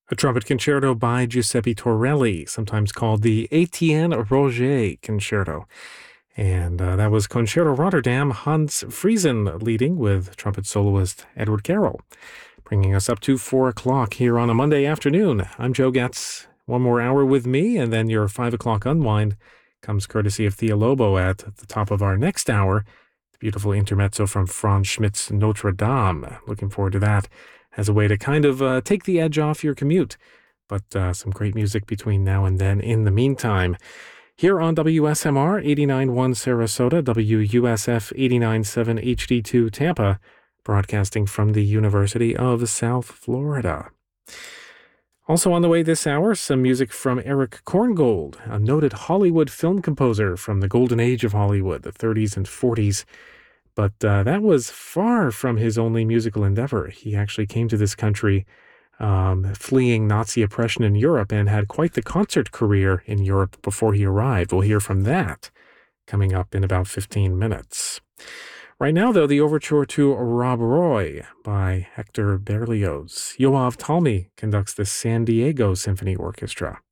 A trumpet concerto by Giuseppe Torelli, sometimes called the Etienne Roger Concerto. And that was Concerto Rotterdam, Hans Friesen leading with trumpet soloist Edward Carroll, bringing us up to 4 o'clock here on a Monday afternoon. I'm Joe Getz. One more hour with me, and then your 5 o'clock unwind comes courtesy of Thea Lobo at the top of our next hour. The beautiful intermezzo from Franz Schmidt's Notre Dame. Looking forward to that as a way to kind of take the edge off your commute. But some great music between now and then in the meantime. Here on WSMR 89.1 Sarasota, WUSF 89.7 HD2 Tampa, broadcasting from the University of South Florida. Also on the way this hour, some music from Eric Korngold, a noted Hollywood film composer from the golden age of Hollywood, the 30s and 40s. But that was far from his only musical endeavor. He actually came to this country fleeing Nazi oppression in Europe and had quite the concert career in Europe before he arrived. We'll hear from that coming up in about 15 minutes. Right now, though, the overture to Rob Roy by Hector Berlioz. Yoav Talmy conducts the San Diego Symphony Orchestra.